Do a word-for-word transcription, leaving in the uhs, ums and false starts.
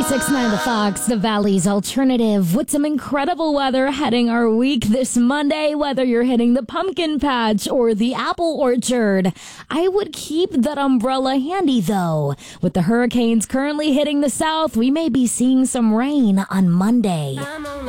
ninety-six point nine The Fox, the Valley's alternative, with some incredible weather heading our week this Monday. Whether you're hitting the pumpkin patch or the apple orchard, I would keep that umbrella handy, though. With the hurricanes currently hitting the south, we may be seeing some rain on Monday.